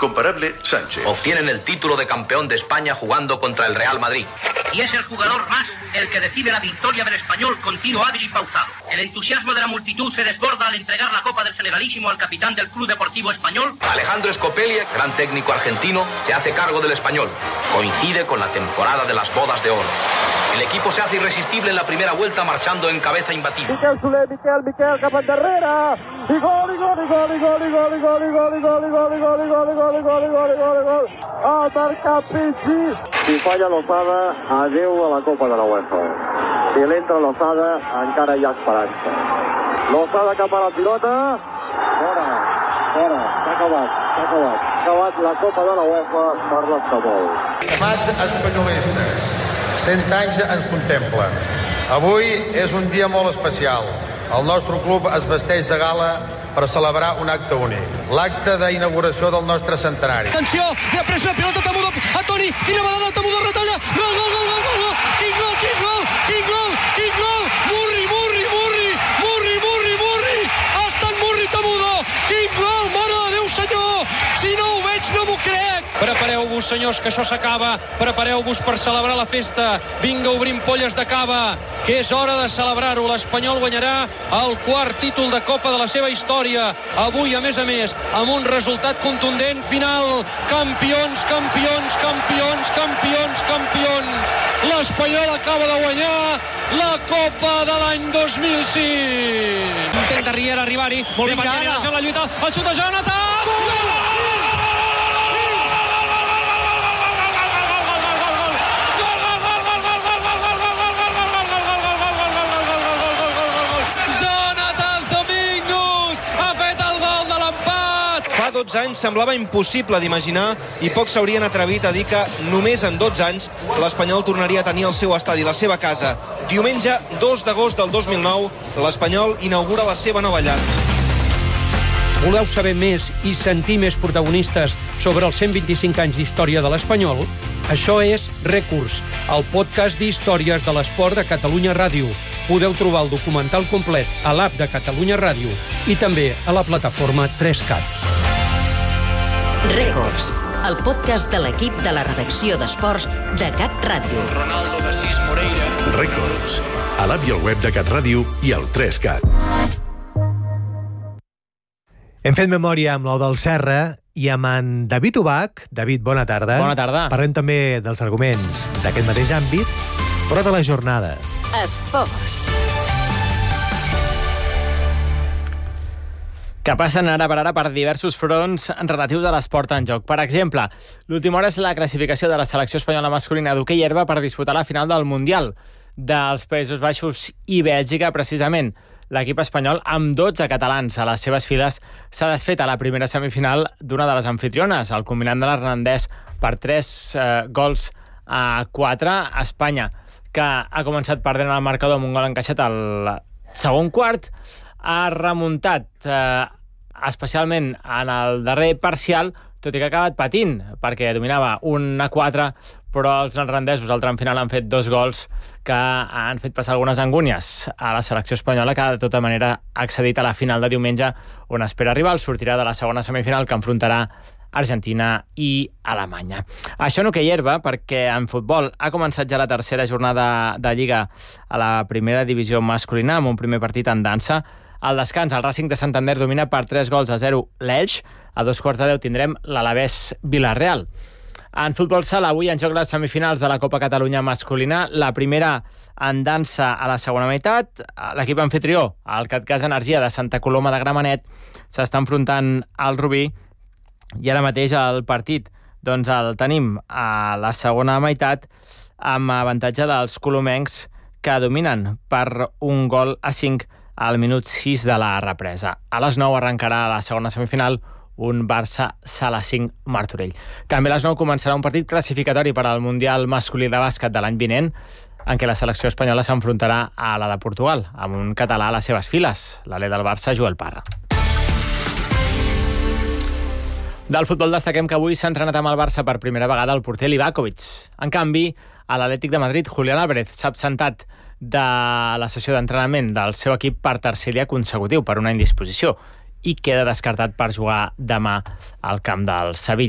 incomparable Sánchez. Obtienen el título de campeón de España jugando contra el Real Madrid. Y es el jugador más el que decide la victoria del Español con tiro hábil y pausado. El entusiasmo de la multitud se desborda al entregar la Copa del Generalísimo al capitán del Club Deportivo Español. Alejandro Scopelli, gran técnico argentino, se hace cargo del Español. Coincide con la temporada de las bodas de oro. El equipo se hace irresistible en la primera vuelta marchando en cabeza imbatible. Miquel Soler, Miquel cap endarrere. I gol, i gol, i gol, i gol, i gol, i gol, i gol, i gol, i gol, i gol, i gol, i gol, i gol, i gol, i gol, i gol. Ha marcat Pichi. Si falla Lozada, adeu a la Copa de la UEFA. Si l'entra Lozada, encara hi ha esperança. Lozada cap a la pilota. Fora, fora. S'ha acabat, s'ha acabat. S'ha acabat la Copa de la UEFA per l'Espanyol. Estimats espanyolistes, 100 anys ens contemplen. Avui és un dia molt especial. El nostre club es vesteix de gala per celebrar un acte únic. L'acte d'inauguració del nostre centenari. Atenció, li ha pres la pilota Tamudo a Toni, quina badada, Tamudo retalla, gol, gol, gol, gol, gol, quin gol, quin gol, quin gol, quin gol, Murri, Murri, Murri, Murri, Murri, Murri, ha estat Murri Tamudo, quin gol, mare de Déu senyor, si no ho veig no m'ho crec. Prepareu-vos, senyors, que això s'acaba, prepareu-vos per celebrar la festa, vinga, obrim polles de cava, que és hora de celebrar-ho, l'Espanyol guanyarà el quart títol de Copa de la seva història, avui, a més, amb un resultat contundent final, campions, campions, campions, campions, campions, l'Espanyol acaba de guanyar la Copa de l'any 2006. Intenta Riera arribar-hi, molt bé, per la lluita, el xut de Jonathan, Jonathan Domingos ha fet el gol de l'empat. Fa 12 anys semblava impossible d'imaginar i pocs s'haurien atrevit a dir que només en 12 anys l'Espanyol tornaria a tenir el seu estadi, la seva casa. Diumenge 2 d'agost del 2009, l'Espanyol inaugura la seva nova llar. Voleu saber més i sentir més protagonistes sobre els 125 anys d'història de l'Espanyol? Això és Recurs, el podcast d'històries de l'esport de Catalunya Ràdio. Podeu trobar el documental complet a l'app de Catalunya Ràdio i també a la plataforma 3CAT. Records, el podcast de l'equip de la redacció d'esports de Cat Ràdio. Ronaldo de Cis Moreira. Records, a l'app i al web de Cat Ràdio i al 3CAT. Hem fet memòria amb l'Ou del Serra i amb en David Ubach. David, bona tarda. Bona tarda. Parlem també dels arguments d'aquest mateix àmbit, però de la jornada. Esports. Que passen ara per ara per diversos fronts relatius a l'esport en joc. Per exemple, l'última hora és la classificació de la selecció espanyola masculina d'hoquei herba per disputar la final del Mundial dels Països Baixos i Bèlgica, precisament. L'equip espanyol, amb 12 catalans a les seves files, s'ha desfet a la primera semifinal d'una de les anfitriones, el combinat de l'irlandès, per 3 gols a 4. Espanya, que ha començat perdent el marcador amb un gol encaixat al segon quart, ha remuntat especialment en el darrer parcial, tot i que ha acabat patint, perquè dominava 1-4, però els neerlandesos al tram final han fet 2 gols que han fet passar algunes angúnies a la selecció espanyola, que de tota manera ha accedit a la final de diumenge, on espera rival, sortirà de la segona semifinal que enfrontarà Argentina i Alemanya. Això no que hi herba, perquè en futbol ha començat ja la tercera jornada de Lliga a la primera divisió masculina, amb un primer partit en dansa. Al descans, el Racing de Santander domina per 3-0 l'Elx. A 2:15 tindrem l'Alavés Vila-real. En futbol sala, avui en joc les semifinals de la Copa Catalunya masculina. La primera en dansa a la segona meitat. L'equip anfitrió, el CatGas Energia de Santa Coloma de Gramenet, s'està enfrontant al Rubí. I ara mateix el partit el tenim a la segona meitat amb avantatge dels colomencs, que dominen per 1-5 al minut 6 de la represa. A les 9 arrencarà la segona semifinal, un Barça-Sala 5 Martorell. També a les 9 començarà un partit classificatori per al Mundial masculí de bàsquet de l'any vinent, en què la selecció espanyola s'enfrontarà a la de Portugal, amb un català a les seves files, l'alè del Barça, Joel Parra. Del futbol destaquem que avui s'ha entrenat amb el Barça per primera vegada el porter Livakovic. En canvi, a l'Atlètic de Madrid, Julián Álvarez s'ha absentat de la sessió d'entrenament del seu equip per tercer dia consecutiu per una indisposició i queda descartat per jugar demà al camp del Sevilla.